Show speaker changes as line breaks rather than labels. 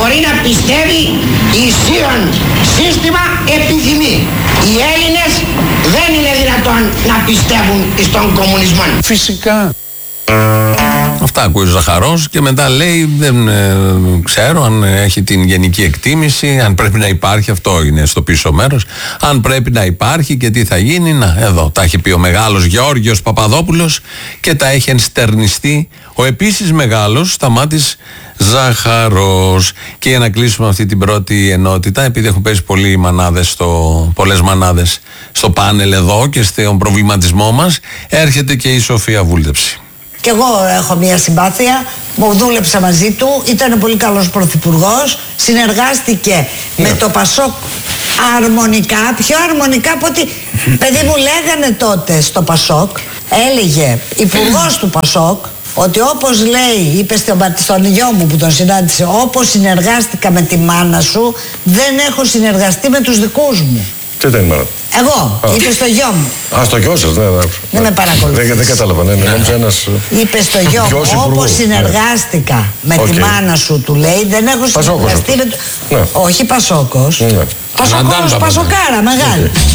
μπορεί να πιστεύει ισχύον σύστημα επιθυμεί. Οι Έλληνες δεν είναι δυνατόν να πιστεύουν στον κομμουνισμό.
Φυσικά. Αυτά ακούει ο Ζαχαρός και μετά λέει δεν ξέρω αν έχει την γενική εκτίμηση, αν πρέπει να υπάρχει, αυτό είναι στο πίσω μέρος, αν πρέπει να υπάρχει και τι θα γίνει. Να, εδώ τα έχει πει ο μεγάλος Γεώργιος Παπαδόπουλος και τα έχει ενστερνιστεί ο επίσης μεγάλος Σταμάτης Ζαχαρός. Και για να κλείσουμε αυτή την πρώτη ενότητα, επειδή έχουν πέσει πολλές μανάδες στο πάνελ εδώ και στον προβληματισμό μας, έρχεται και η Σοφία Βούλτεψη.
Κι εγώ έχω μια συμπάθεια, μου δούλεψα μαζί του, ήταν πολύ καλός πρωθυπουργός, συνεργάστηκε με το Πασόκ αρμονικά, πιο αρμονικά από ότι, παιδί μου, λέγανε τότε στο Πασόκ, έλεγε υπουργός του Πασόκ, ότι όπως λέει, είπε στον γιο μου που τον συνάντησε, όπως συνεργάστηκα με τη μάνα σου, δεν έχω συνεργαστεί με τους δικούς μου.
Τι ήταν η μάνα?
Εγώ, είπε στο γιο μου.
Α, στο γιο σας, ναι.
Δεν με παρακολουθείς.
Δεν κατάλαβα, ναι.
Είπε στο γιο μου, όπως συνεργάστηκα με τη μάνα σου, του λέει, δεν έχω συνεργαστεί με... Όχι Πασόκος. Πασοκάρα, μεγάλη.